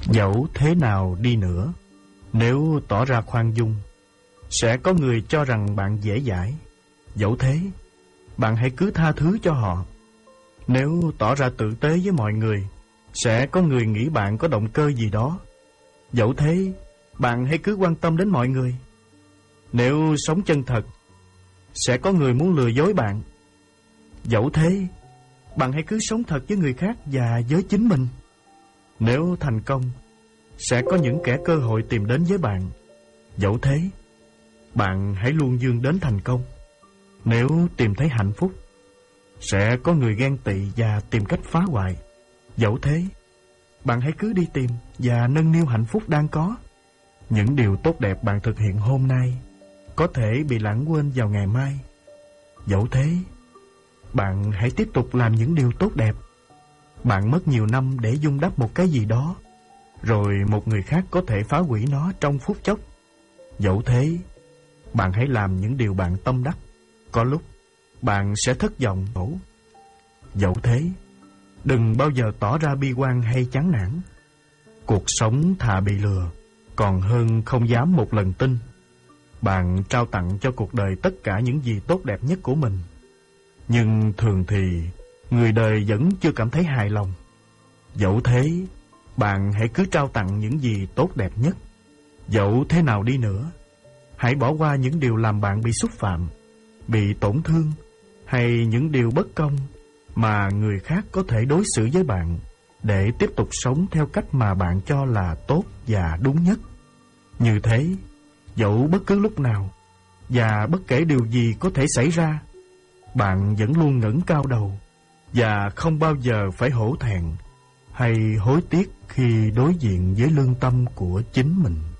Dẫu thế nào đi nữa, nếu tỏ ra khoan dung, sẽ có người cho rằng bạn dễ dãi. Dẫu thế, bạn hãy cứ tha thứ cho họ. Nếu tỏ ra tử tế với mọi người, sẽ có người nghĩ bạn có động cơ gì đó. Dẫu thế, bạn hãy cứ quan tâm đến mọi người. Nếu sống chân thật, sẽ có người muốn lừa dối bạn. Dẫu thế, bạn hãy cứ sống thật với người khác và với chính mình. Nếu thành công, sẽ có những kẻ cơ hội tìm đến với bạn. Dẫu thế, bạn hãy luôn vươn đến thành công. Nếu tìm thấy hạnh phúc, sẽ có người ghen tị và tìm cách phá hoại. Dẫu thế, bạn hãy cứ đi tìm và nâng niu hạnh phúc đang có. Những điều tốt đẹp bạn thực hiện hôm nay có thể bị lãng quên vào ngày mai. Dẫu thế, bạn hãy tiếp tục làm những điều tốt đẹp. Bạn mất nhiều năm để vun đắp một cái gì đó, rồi một người khác có thể phá hủy nó trong phút chốc. Dẫu thế, bạn hãy làm những điều bạn tâm đắc. Có lúc bạn sẽ thất vọng. Dẫu thế, đừng bao giờ tỏ ra bi quan hay chán nản. Cuộc sống thà bị lừa còn hơn không dám một lần tin. Bạn trao tặng cho cuộc đời tất cả những gì tốt đẹp nhất của mình, nhưng thường thì người đời vẫn chưa cảm thấy hài lòng. Dẫu thế, bạn hãy cứ trao tặng những gì tốt đẹp nhất. Dẫu thế nào đi nữa, hãy bỏ qua những điều làm bạn bị xúc phạm, bị tổn thương, hay những điều bất công mà người khác có thể đối xử với bạn, để tiếp tục sống theo cách mà bạn cho là tốt và đúng nhất. Như thế, dẫu bất cứ lúc nào và bất kể điều gì có thể xảy ra, bạn vẫn luôn ngẩng cao đầu và không bao giờ phải hổ thẹn hay hối tiếc khi đối diện với lương tâm của chính mình.